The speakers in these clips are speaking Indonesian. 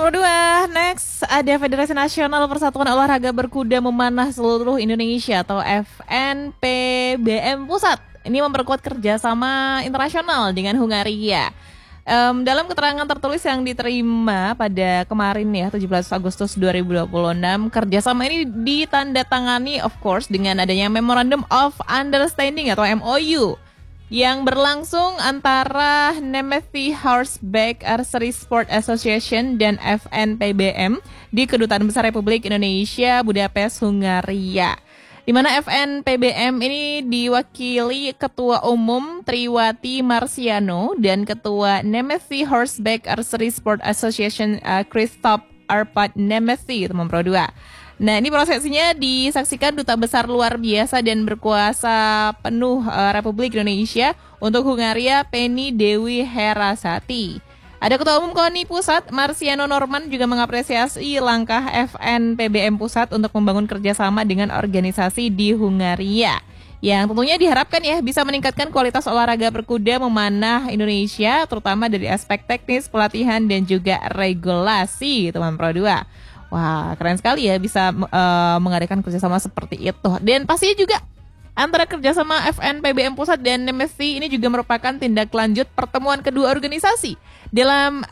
Nomor 2, next ada Federasi Nasional Persatuan Olahraga Berkuda Memanah Seluruh Indonesia atau FNPBM Pusat. Ini memperkuat kerjasama internasional dengan Hungaria. Dalam keterangan tertulis yang diterima pada kemarin ya 17 Agustus 2026, kerjasama ini ditandatangani of course dengan adanya Memorandum of Understanding atau MOU yang berlangsung antara Nemesi Horseback Archery Sport Association dan FNPBM di Kedutaan Besar Republik Indonesia Budapest, Hungaria. Di mana FNPBM ini diwakili Ketua Umum Triwati Marciano dan Ketua Nemesi Horseback Archery Sport Association Christoph Arpad Nemesi, teman Pro 2. Nah, ini prosesinya disaksikan Duta Besar Luar Biasa dan Berkuasa Penuh Republik Indonesia untuk Hungaria, Penny Dewi Herasati. Ada Ketua Umum KONI Pusat, Marciano Norman, juga mengapresiasi langkah FNPBM Pusat untuk membangun kerjasama dengan organisasi di Hungaria. Yang tentunya diharapkan ya bisa meningkatkan kualitas olahraga berkuda memanah Indonesia, terutama dari aspek teknis, pelatihan, dan juga regulasi, teman Pro 2. Wah, keren sekali ya bisa mengadakan kerjasama seperti itu. Dan pastinya juga antara kerjasama FNPBM Pusat dan Nemesi ini juga merupakan tindak lanjut pertemuan kedua organisasi dalam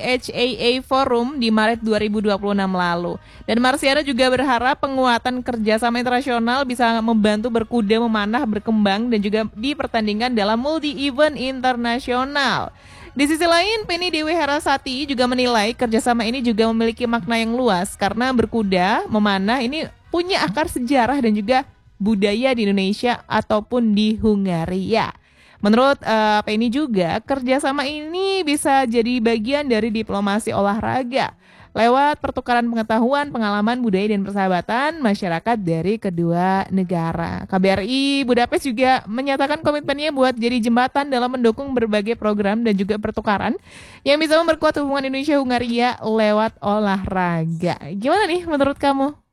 IHAA Forum di Maret 2026 lalu. Dan Marciano juga berharap penguatan kerjasama internasional bisa membantu berkuda memanah berkembang dan juga dipertandingkan dalam multi-event internasional. Di sisi lain, Penny Dewi Herasati juga menilai kerjasama ini juga memiliki makna yang luas karena berkuda memanah ini punya akar sejarah dan juga budaya di Indonesia ataupun di Hungaria. Menurut Penny juga, kerjasama ini bisa jadi bagian dari diplomasi olahraga lewat pertukaran pengetahuan, pengalaman, budaya, dan persahabatan masyarakat dari kedua negara. KBRI Budapest juga menyatakan komitmennya buat jadi jembatan dalam mendukung berbagai program dan juga pertukaran yang bisa memperkuat hubungan Indonesia-Hungaria lewat olahraga. Gimana nih menurut kamu?